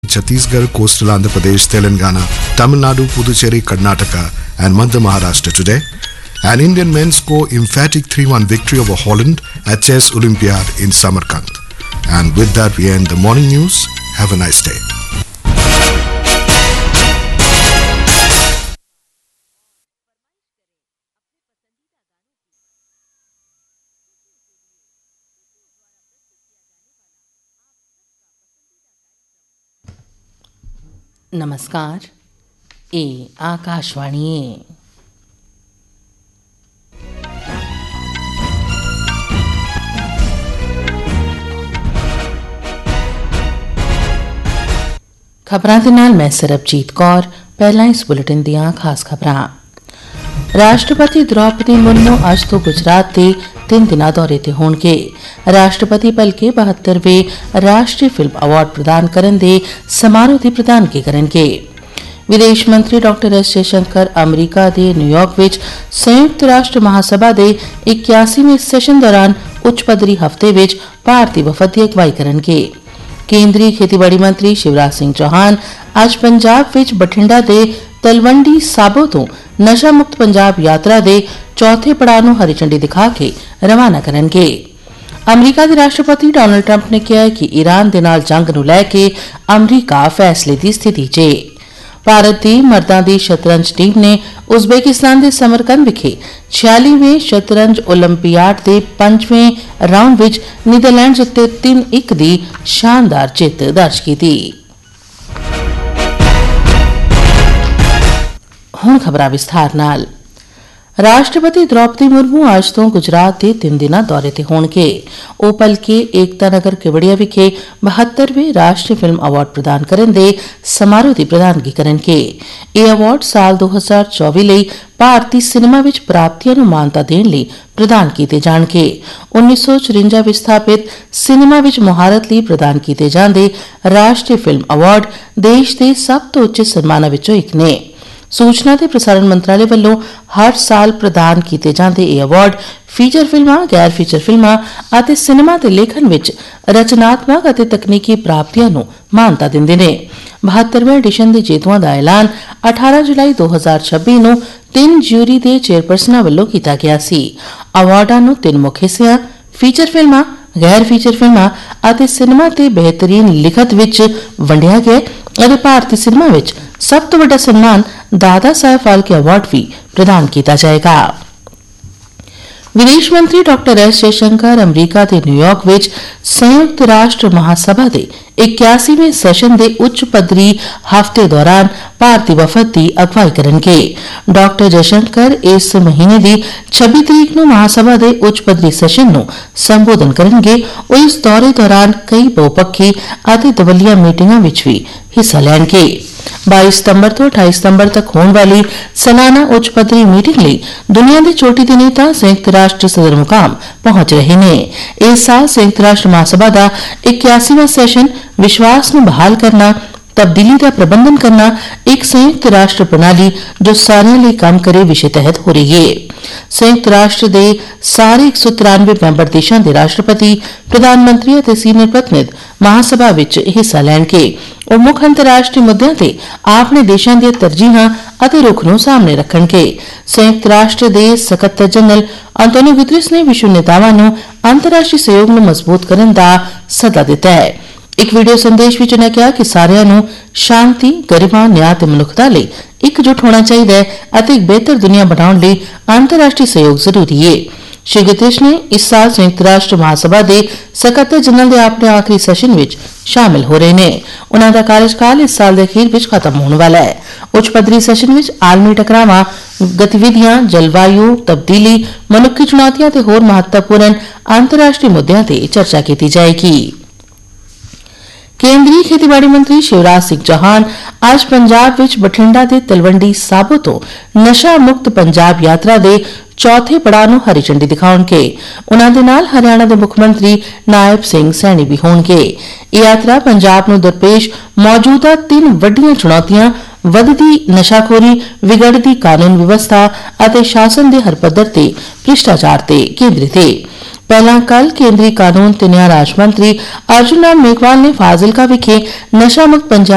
Chhattisgarh, coastal Andhra Pradesh, Telangana, Tamil Nadu, Puducherry, Karnataka and Madhya Maharashtra today. And Indian men score emphatic 3-1 victory over Holland at Chess Olympiad in Samarkand. And with that we end the morning news. Have a nice day. नमस्कार ए आकाशवाणी खबरां दे नाल मैं सरबजीत कौर। पहला इस bulletin दियां खास खबरां। राष्ट्रपति द्रौपदी मुर्मू अज तो गुजरात के 3 दिना दौरे ते होणगे। राष्ट्रपति भलके 72वें राष्ट्रीय फिल्म अवार्ड प्रदान करन दे समारोह दी प्रधानगी करनगे। विदेश मंत्री डॉक्टर एस जयशंकर अमरीका दे न्यूयॉर्क विच संयुक्त राष्ट्र महासभा दे 81वें सैशन दौरान उच्च पद्धरी हफ्ते विच भारती वफद दी अगवाई करनगे। केंद्रीय खेतीबाड़ी मंत्री शिवराज सिंह चौहान अज पंजाब विच बठिंडा दे तलवंडी साबो तो नशा मुक्त पंजाब यात्रा दे चौथे पड़ाव नूं हरी झंडी दिखा के रवाना करनगे। अमरीका के राष्ट्रपति डोनाल्ड ट्रंप ने कहा है कि ईरान दे नाल जंग नूं लैके अमरीका फैसले की स्थिति च है। भारत की मर्दां दी शतरंज टीम ने उज़बेकिस्तान के समरकंद विखे 46वें शतरंज ओलंपियाड के 5वें राउंड विच नीदरलैंड्स उत्ते 3-1 की शानदार जित दर्ज की। हुण खबरां विस्तार नाल। राष्ट्रपति द्रौपदी मुर्मू अज तो गुजरात के 3 दिना दौरे ते होणगे। ओ भलके एकता नगर केवड़िया विखे 72वें राष्ट्रीय फिल्म अवार्ड प्रदान करन दे समारोह की प्रधानगी करनगे। यह अवार्ड साल 2024 लई भारतीय सिनेमा विच प्राप्तियां नूं मानता देण लई प्रदान कीते जाणगे। 1954 विच स्थापित सिनेमा विच मुहारत लई प्रदान कीते जांदे राष्ट्रीय फिल्म अवार्ड देश के सब तो उच्च सन्मानां विचों इक ने। सूचना ते प्रसारण मंत्रालय वालों हर साल प्रदान किए जाते ये अवार्ड फीचर फिल्मां, गैर फीचर फिल्मां अते सिनेमा ते लेखन विच रचनात्मक अते तकनीकी प्राप्तियां नूं मानता दिंदे ने। 72वें एडिशन के जेतुआं दा ऐलान 18 जुलाई 2026 नूं 3 ज्यूरी दे चेयरपर्सनां वालों कीता गया सी। अवार्डां नूं 3 मुख हिस्सियां फीचर फिल्मां, गैर फीचर फिल्मां अते सिनेमा ते बेहतरीन लिखत विच वंडिया गया अते भारतीय सिनेमा विच सब तो बड़ा सम्मान दादा साहेब फाल्के अवार्ड भी प्रदान किया जाएगा। विदेश मंत्री डॉक्टर एस जयशंकर अमरीका के न्यूयॉर्क विच संयुक्त राष्ट्र महासभा के 81वें सैशन के उच्च पद्धरी हफ्ते दौरान भारतीय वफद की अगवाई करनगे। डॉक्टर जयशंकर इस महीने की 26 तरीक नूं महासभा के उच्च पद्धरी सैशन नूं संबोधन करनगे। और इस दौरे दौरान कई बहुपक्षी अते दवलिया मीटिंगां विच भी हिस्सा लैणगे। 22 सितंबर तो 28 सितंबर तक होने वाली सालाना उच्च पद्धरी मीटिंग लई दुनिया के चोटी के नेता संयुक्त राष्ट्र सदर मुकाम पहुंच रहे ने। इस साल संयुक्त राष्ट्र महासभा का 81वां सैशन विश्वास नूं बहाल करना, तब्दीली का प्रबंधन करना, एक संयुक्त राष्ट्र प्रणाली जो सारे लिए काम करे विषय तहत हो रही है। संयुक्त राष्ट्र के सारे 193 मैंबर देशों के राष्ट्रपति, प्रधानमंत्री और सीनियर प्रतिनिधि महासभा विच हिस्सा लैणगे और मुख अंतरराष्ट्रीय मुद्दों ते अपने देशों दी तरजीहां अते रुख नूं सामने रखणगे। संयुक्त राष्ट्र के सकत्तर जनरल अंतोनियो गुतरेस ने विश्व नेतावां नूं अंतरराष्ट्रीय सहयोग नूं मजबूत करन दा सदा दिता है। एक वीडियो संदेश विच उन्होंने कहा कि सारिਆਂ ਨੂੰ शांति, गरिमा, न्याय ते मनुखता लई एकजुट होना चाहिए अते एक बेहतर दुनिया बनाउण लई अंतरराष्ट्रीय सहयोग जरूरी है। श्री गुतरेस ने इस साल संयुक्त राष्ट्र महासभा के सकत्तर जनरल के अपने आखिरी सैशन विच शामिल हो रहे हैं। उन्हों का कार्यकाल इस साल के अखीर विच खत्म होने वाला है। उच्च पद्धरी सैशन विच आलमी टकरावां, गतिविधियां, जलवायु तब्दीली, मनुखी चुनौतियां ते होर महत्वपूर्ण अंतरराष्ट्रीय मुद्दों ते चर्चा की जाएगी। केंद्रीय खेतीबाड़ी मंत्री शिवराज सिंह चौहान आज पंजाब विच बठिंडा के तलवंडी साबो तो नशा मुक्त पंजाब यात्रा के चौथे पड़ाव नूं हरी झंडी दिखाउणगे। उन्हां दे नाल हरियाणा के मुख्यमंत्री नायब सिंह सैनी भी होणगे। यह यात्रा पंजाब नूं दरपेश मौजूदा 3 वड्डियां चुनौतियां वधदी नशाखोरी, विगड़दी कानून व्यवस्था अते शासन के हर पद्धर ते भ्रिष्टाचार ते केंद्रित है। पहला कल केंद्रीय कानून ते न्याय राज मंत्री अर्जुन राम मेघवाल ने फाजिलका विखे नशा मुक्त पंजाब